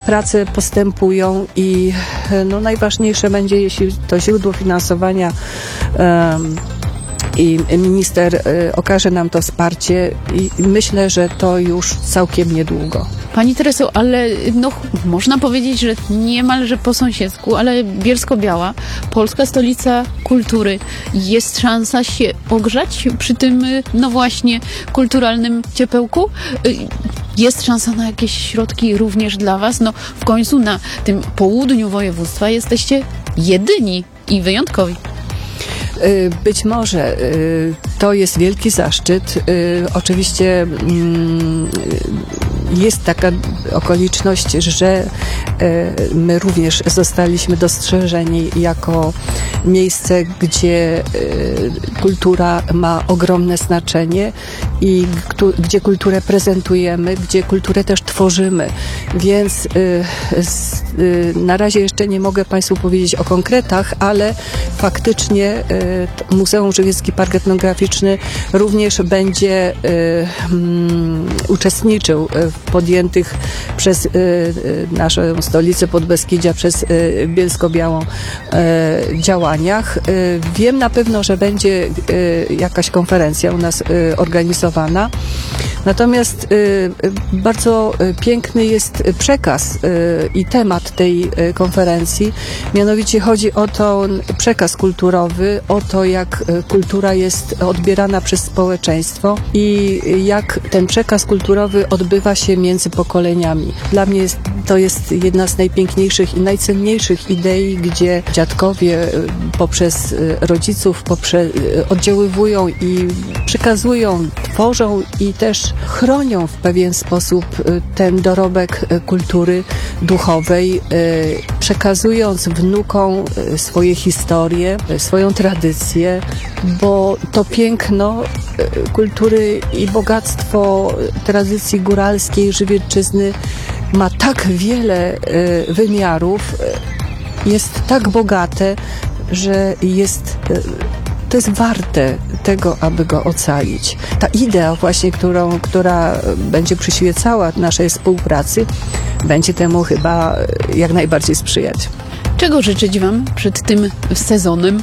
prace postępują i no, najważniejsze będzie, jeśli to źródło finansowania i minister okaże nam to wsparcie i myślę, że to już całkiem niedługo. Pani Tereso, ale no, można powiedzieć, że niemalże po sąsiedzku, ale Bielsko-Biała, polska stolica kultury. Jest szansa się ogrzać przy tym, no właśnie, kulturalnym ciepełku? Jest szansa na jakieś środki również dla Was? No w końcu na tym południu województwa jesteście jedyni i wyjątkowi. Być może to jest wielki zaszczyt. Oczywiście jest taka okoliczność, że my również zostaliśmy dostrzeżeni jako miejsce, gdzie kultura ma ogromne znaczenie i gdzie kulturę prezentujemy, gdzie kulturę też tworzymy. Więc na razie jeszcze nie mogę Państwu powiedzieć o konkretach, ale faktycznie Muzeum Żywiecki Park Etnograficzny również będzie uczestniczył w podjętych przez naszą stolicę Podbeskidzia, przez Bielsko-Białą działaniach. Wiem na pewno, że będzie jakaś konferencja u nas organizowana. Natomiast bardzo piękny jest przekaz i temat tej konferencji. Mianowicie chodzi o to przekaz kulturowy, o to, jak kultura jest odbierana przez społeczeństwo i jak ten przekaz kulturowy odbywa się między pokoleniami. Dla mnie to jest jedna z najpiękniejszych i najcenniejszych idei, gdzie dziadkowie poprzez rodziców oddziaływują i przekazują, tworzą i też chronią w pewien sposób ten dorobek kultury duchowej, przekazując wnukom swoje historie, swoją tradycję, bo to piękno kultury i bogactwo tradycji góralskiej Żywiecczyzny ma tak wiele wymiarów, jest tak bogate, że to jest warte tego, aby go ocalić. Ta idea właśnie, która będzie przyświecała naszej współpracy, będzie temu chyba jak najbardziej sprzyjać. Czego życzyć Wam przed tym sezonem?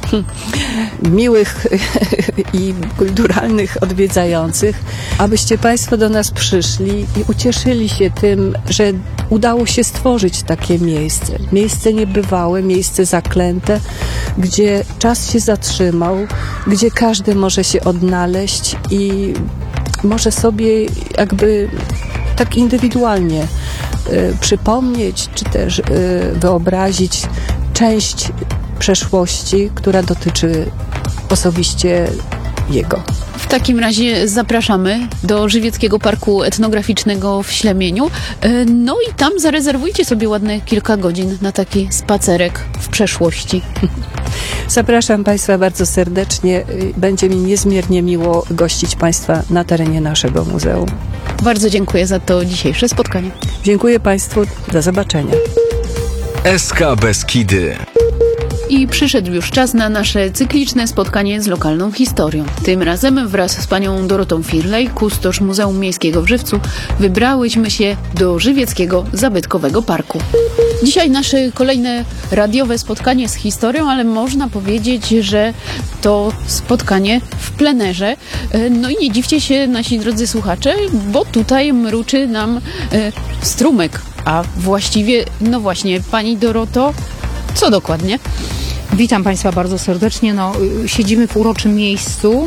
Miłych i kulturalnych odwiedzających, abyście Państwo do nas przyszli i ucieszyli się tym, że udało się stworzyć takie miejsce. Miejsce niebywałe, miejsce zaklęte, gdzie czas się zatrzymał, gdzie każdy może się odnaleźć i może sobie jakby tak indywidualnie przypomnieć, czy też wyobrazić część przeszłości, która dotyczy osobiście jego. W takim razie zapraszamy do Żywieckiego Parku Etnograficznego w Ślemieniu. No i tam zarezerwujcie sobie ładne kilka godzin na taki spacerek w przeszłości. Zapraszam Państwa bardzo serdecznie. Będzie mi niezmiernie miło gościć Państwa na terenie naszego muzeum. Bardzo dziękuję za to dzisiejsze spotkanie. Dziękuję Państwu. Do zobaczenia. SK Beskidy. I przyszedł już czas na nasze cykliczne spotkanie z lokalną historią. Tym razem wraz z panią Dorotą Firlej, kustosz Muzeum Miejskiego w Żywcu, wybrałyśmy się do Żywieckiego Zabytkowego Parku. Dzisiaj nasze kolejne radiowe spotkanie z historią, ale można powiedzieć, że to spotkanie w plenerze. No i nie dziwcie się, nasi drodzy słuchacze, bo tutaj mruczy nam strumyk. A właściwie, no właśnie, pani Doroto, co dokładnie? Witam Państwa bardzo serdecznie. Siedzimy w uroczym miejscu.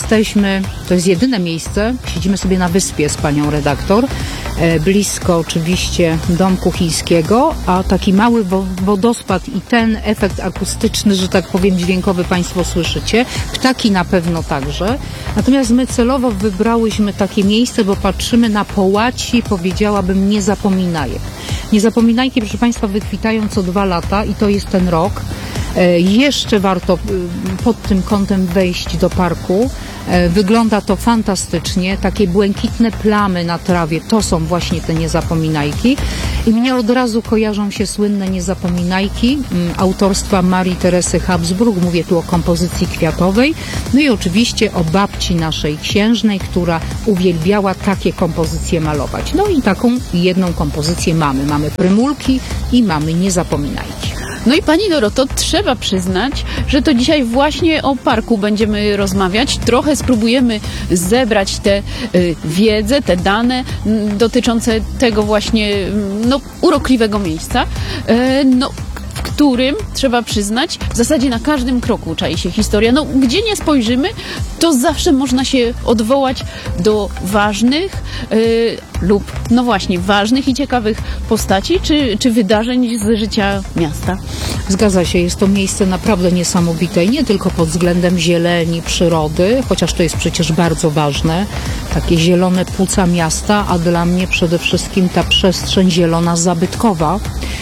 To jest jedyne miejsce. Siedzimy sobie na wyspie z panią redaktor. Blisko oczywiście Domku Chińskiego, a taki mały wodospad i ten efekt akustyczny, że tak powiem, dźwiękowy Państwo słyszycie. Ptaki na pewno także. Natomiast my celowo wybrałyśmy takie miejsce, bo patrzymy na połaci, powiedziałabym, niezapominajek. Niezapominajki, proszę Państwa, wykwitają co 2 lata i to jest ten rok. Jeszcze warto pod tym kątem wejść do parku. Wygląda to fantastycznie. Takie błękitne plamy na trawie to są właśnie te niezapominajki. I mnie od razu kojarzą się słynne niezapominajki autorstwa Marii Teresy Habsburg. Mówię tu o kompozycji kwiatowej. No i oczywiście o babci naszej księżnej, która uwielbiała takie kompozycje malować. No i taką jedną kompozycję mamy. Mamy prymulki i mamy niezapominajki. No i Pani Doroto, trzeba przyznać, że to dzisiaj właśnie o parku będziemy rozmawiać. Trochę spróbujemy zebrać tę wiedzę, te dane dotyczące tego właśnie urokliwego miejsca. W którym, trzeba przyznać, w zasadzie na każdym kroku czai się historia. Gdzie nie spojrzymy, to zawsze można się odwołać do ważnych lub, ważnych i ciekawych postaci czy wydarzeń z życia miasta. Zgadza się, jest to miejsce naprawdę niesamowite i nie tylko pod względem zieleni, przyrody, chociaż to jest przecież bardzo ważne, takie zielone płuca miasta, a dla mnie przede wszystkim ta przestrzeń zielona zabytkowa.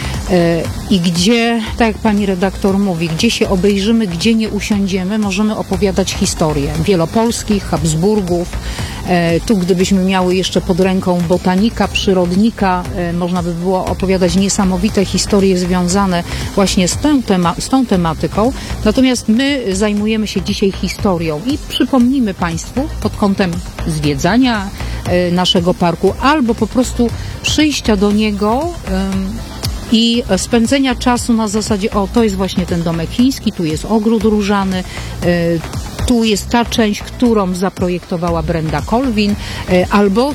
I gdzie, tak jak pani redaktor mówi, gdzie się obejrzymy, gdzie nie usiądziemy, możemy opowiadać historię wielopolskich, Habsburgów. Tu gdybyśmy miały jeszcze pod ręką botanika, przyrodnika, można by było opowiadać niesamowite historie związane właśnie z tą tematyką. Natomiast my zajmujemy się dzisiaj historią i przypomnimy Państwu pod kątem zwiedzania naszego parku albo po prostu przyjścia do niego i spędzenia czasu na zasadzie, to jest właśnie ten domek chiński, tu jest ogród różany, tu jest ta część, którą zaprojektowała Brenda Colvin, albo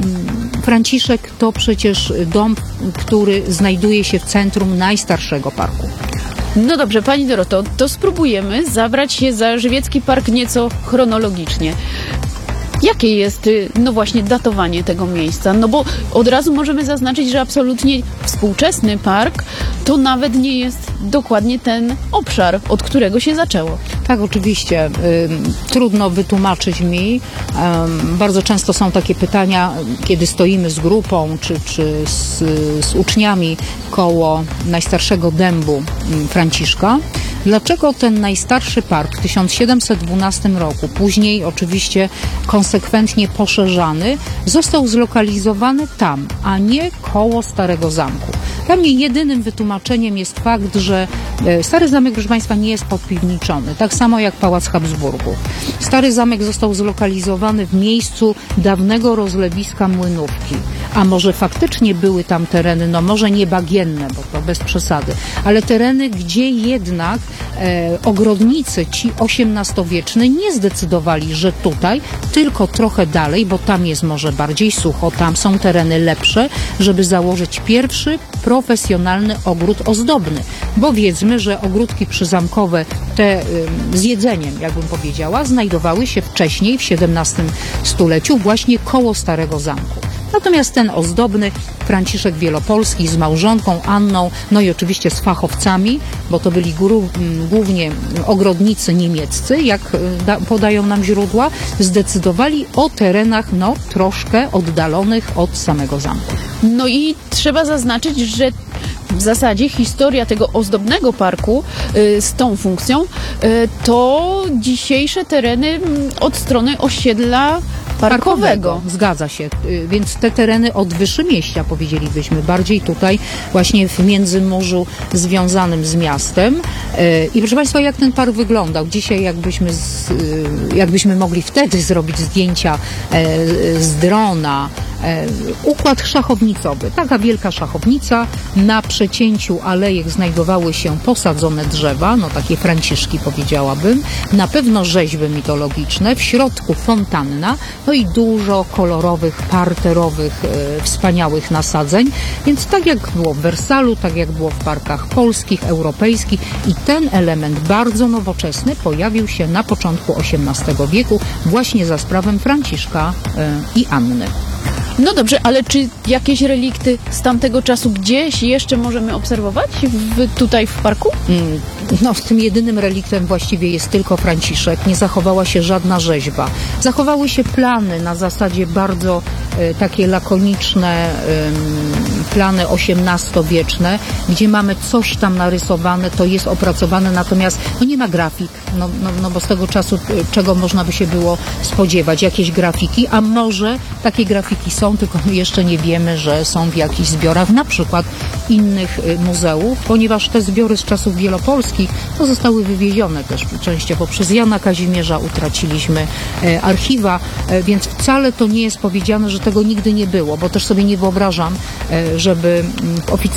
Franciszek to przecież dom, który znajduje się w centrum najstarszego parku. No dobrze, Pani Doroto, to spróbujemy zabrać się za Żywiecki Park nieco chronologicznie. Jakie jest, właśnie datowanie tego miejsca? Bo od razu możemy zaznaczyć, że absolutnie współczesny park to nawet nie jest dokładnie ten obszar, od którego się zaczęło. Tak, oczywiście. Trudno wytłumaczyć mi. Bardzo często są takie pytania, kiedy stoimy z grupą czy z uczniami koło najstarszego dębu Franciszka. Dlaczego ten najstarszy park w 1712 roku, później oczywiście konsekwentnie poszerzany, został zlokalizowany tam, a nie koło Starego Zamku? Dla mnie jedynym wytłumaczeniem jest fakt, że Stary Zamek, proszę Państwa, nie jest podpiwniczony, tak samo jak Pałac Habsburgów. Stary Zamek został zlokalizowany w miejscu dawnego rozlewiska Młynówki. A może faktycznie były tam tereny, może nie bagienne, bo to bez przesady, ale tereny, gdzie jednak ogrodnicy, ci XVIII-wieczni nie zdecydowali, że tutaj, tylko trochę dalej, bo tam jest może bardziej sucho, tam są tereny lepsze, żeby założyć pierwszy profesjonalny ogród ozdobny. Bo wiedzmy, że ogródki przyzamkowe, te z jedzeniem, jakbym powiedziała, znajdowały się wcześniej, w XVII stuleciu, właśnie koło Starego Zamku. Natomiast ten ozdobny Franciszek Wielopolski z małżonką Anną, i oczywiście z fachowcami, bo to byli głównie ogrodnicy niemieccy, jak podają nam źródła, zdecydowali o terenach troszkę oddalonych od samego zamku. I trzeba zaznaczyć, że w zasadzie historia tego ozdobnego parku z tą funkcją to dzisiejsze tereny od strony osiedla parkowego. Zgadza się. Więc te tereny od Wyszymieścia, powiedzielibyśmy, bardziej tutaj właśnie w Międzymurzu związanym z miastem. I proszę Państwa, jak ten park wyglądał? Dzisiaj jakbyśmy mogli wtedy zrobić zdjęcia z drona, układ szachownicowy. Taka wielka szachownica, na przecięciu alejek znajdowały się posadzone drzewa, takie franciszki powiedziałabym, na pewno rzeźby mitologiczne, w środku fontanna, i dużo kolorowych, parterowych, wspaniałych nasadzeń, więc tak jak było w Wersalu, tak jak było w parkach polskich, europejskich i ten element bardzo nowoczesny pojawił się na początku XVIII wieku właśnie za sprawą Franciszka i Anny. No dobrze, ale czy jakieś relikty z tamtego czasu gdzieś jeszcze możemy obserwować tutaj w parku? No, tym jedynym reliktem właściwie jest tylko Franciszek. Nie zachowała się żadna rzeźba. Zachowały się plany na zasadzie bardzo takie lakoniczne, plany XVIII-wieczne, gdzie mamy coś tam narysowane, to jest opracowane, natomiast nie ma grafik, no bo z tego czasu czego można by się było spodziewać? Jakieś grafiki, a może takie grafiki są, tylko my jeszcze nie wiemy, że są w jakichś zbiorach, na przykład innych muzeów, ponieważ te zbiory z czasów wielopolskich zostały wywiezione też częściowo przez Jana Kazimierza, utraciliśmy archiwa, więc wcale to nie jest powiedziane, że tego nigdy nie było, bo też sobie nie wyobrażam, żeby w